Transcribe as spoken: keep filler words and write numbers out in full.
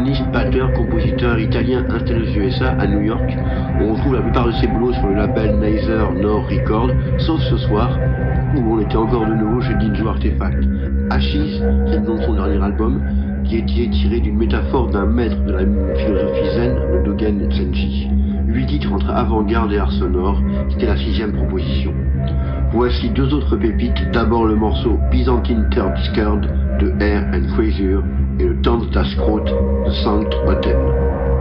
pianiste, batteur, compositeur italien installé aux U S A, à New York. On retrouve la plupart de ses boulots sur le label Neither Nor Record, sauf ce soir, où on était encore de nouveau chez Dinjo Artefact. Ashes, c'est le nom de son dernier album, qui était tiré d'une métaphore d'un maître de la philosophie zen, le Dogen Zenji. Huit titres entre avant-garde et art sonore, c'était la sixième proposition. Voici deux autres pépites, d'abord le morceau Byzantine Third Skirt de Air and Frazier et le Tanz das Krot de Sankt Otten.